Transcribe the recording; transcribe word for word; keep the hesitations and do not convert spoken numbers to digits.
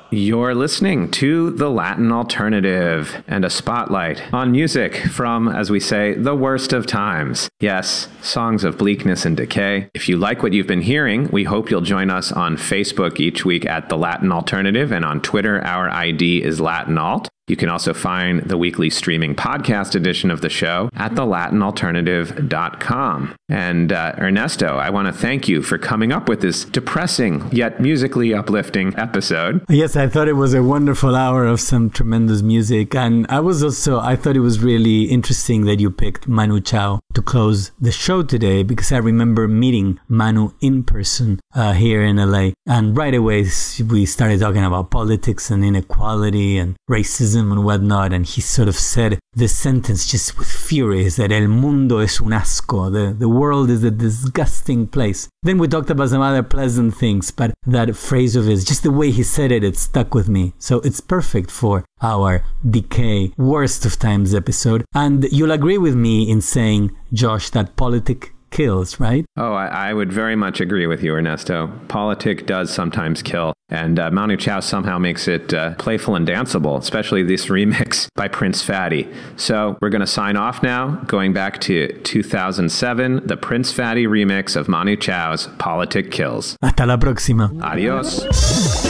You're listening to The Latin Alternative and a spotlight on music from, as we say, the worst of times. Yes, songs of bleakness and decay. If you like what you've been hearing, we hope you'll join us on Facebook each week at The Latin Alternative, and on Twitter, our I D is Latin Alt. You can also find the weekly streaming podcast edition of the show at the latin alternative dot com. And uh, Ernesto, I want to thank you for coming up with this depressing yet musically uplifting episode. Yes, I thought it was a wonderful hour of some tremendous music. And I was also, I thought it was really interesting that you picked Manu Chao to close the show today, because I remember meeting Manu in person uh, here in L A. And right away, we started talking about politics and inequality and racism and whatnot, and he sort of said this sentence just with fury, is that el mundo es un asco, the, the world is a disgusting place. Then we talked about some other pleasant things, but that phrase of his, just the way he said it, it stuck with me. So it's perfect for our Decay Worst of Times episode. And you'll agree with me in saying, Josh, that politic kills, right? Oh, I, I would very much agree with you, Ernesto. Politic does sometimes kill. And uh, Manu Chao somehow makes it uh, playful and danceable, especially this remix by Prince Fatty. So we're going to sign off now, going back to two thousand seven, the Prince Fatty remix of Manu Chao's Politic Kills. Hasta la próxima. Adios.